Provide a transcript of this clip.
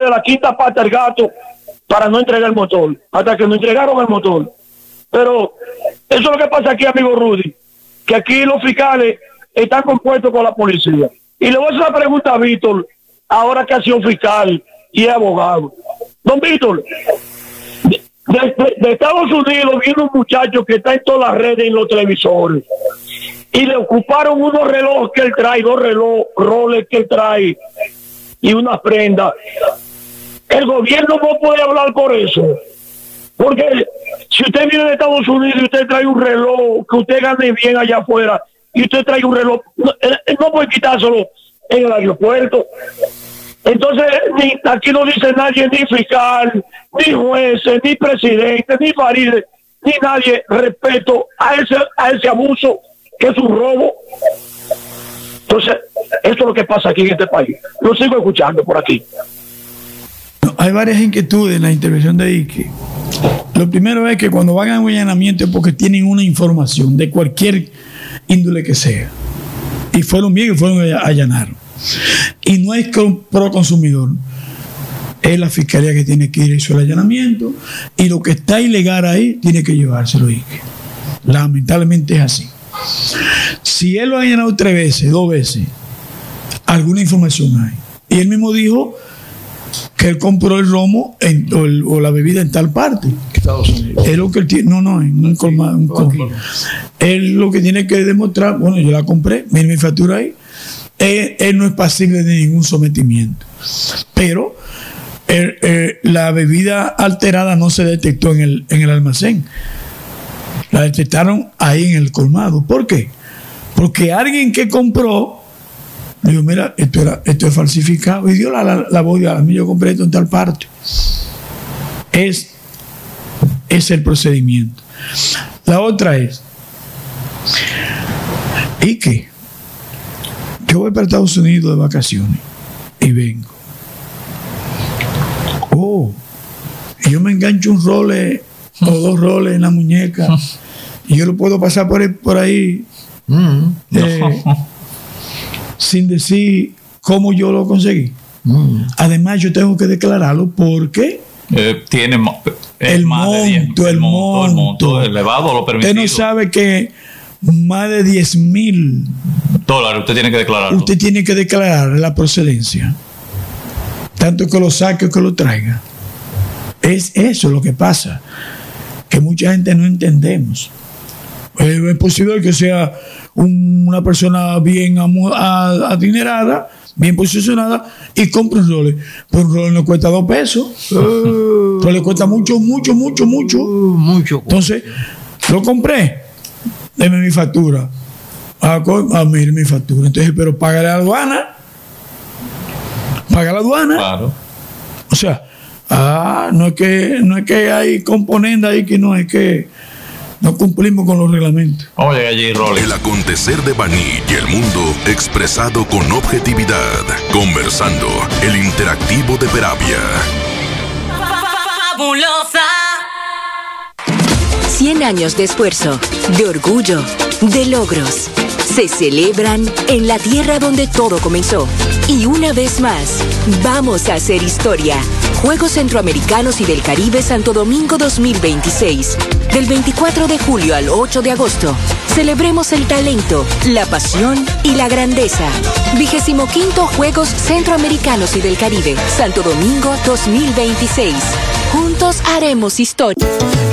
darle la quinta pata al gato para no entregar el motor, hasta que nos entregaron el motor. Pero eso es lo que pasa aquí, amigo Rudy, que aquí los fiscales están compuestos con la policía. Y le voy a hacer una pregunta a Víctor, ahora que ha sido fiscal y es abogado. Don Víctor, de Estados Unidos viene un muchacho que está en todas las redes y en los televisores, y le ocuparon unos relojes que él trae, 2 relojes Rolex que él trae y una prenda. El gobierno no puede hablar por eso, porque si usted viene de Estados Unidos y usted trae un reloj que usted gane bien allá afuera y usted trae un reloj, no puede quitárselo en el aeropuerto. Entonces aquí no dice nadie, ni fiscal, ni jueces, ni presidente, ni Farideh, ni nadie respeto a ese abuso que es un robo. Entonces esto es lo que pasa aquí en este país. Lo sigo escuchando por aquí. Hay varias inquietudes en la intervención de Ike. Lo primero es que cuando van a un allanamiento es porque tienen una información de cualquier índole que sea. Y fueron bien y fueron a allanar. Y no es pro consumidor. Es la fiscalía que tiene que ir a hizo el allanamiento. Y lo que está ilegal ahí tiene que llevárselo, Ike. Lamentablemente es así. Si él lo ha allanado 3 veces, 2 veces, alguna información hay. Y él mismo dijo que él compró el romo o la bebida en tal parte. Estados Unidos. Es lo que él tiene, no, en un colmado. Él lo que tiene que demostrar, bueno, yo la compré, mire mi factura ahí. Él no es pasible de ningún sometimiento. Pero la bebida alterada no se detectó en el almacén. La detectaron ahí en el colmado. ¿Por qué? Porque alguien que compró dijo, mira, esto es falsificado, y dio la voz, a mí yo compré esto en tal parte. Es el procedimiento. La otra es, ¿y qué? Yo voy para Estados Unidos de vacaciones y vengo. Y yo me engancho un role o 2 roles en la muñeca y yo lo puedo pasar por ahí sin decir cómo yo lo conseguí. Además yo tengo que declararlo porque tiene el monto elevado, lo permitido. Usted no sabe que más de $10,000 usted tiene que declararlo. Usted tiene que declarar la procedencia, tanto que lo saque o que lo traiga. Es eso lo que pasa, que mucha gente no entendemos. Es posible que sea una persona bien adinerada, bien posicionada, y compre un Rolex. Pero un Rolex no cuesta 2 pesos. Pero le cuesta mucho. Entonces, lo compré. Deme mi factura. Mire mi factura. Entonces, pero paga la aduana. Claro. O sea, no es que hay componentes ahí que no es que no cumplimos con los reglamentos. Vamos a llegar allí, Rolly. El acontecer de Baní y el mundo expresado con objetividad. Conversando, el interactivo de Peravia. Fabulosa. 100 años de esfuerzo, de orgullo, de logros. Se celebran en la tierra donde todo comenzó. Y una vez más, vamos a hacer historia. Juegos Centroamericanos y del Caribe Santo Domingo 2026. Del 24 de julio al 8 de agosto. Celebremos el talento, la pasión y la grandeza. 25º Juegos Centroamericanos y del Caribe Santo Domingo 2026. Juntos haremos historia.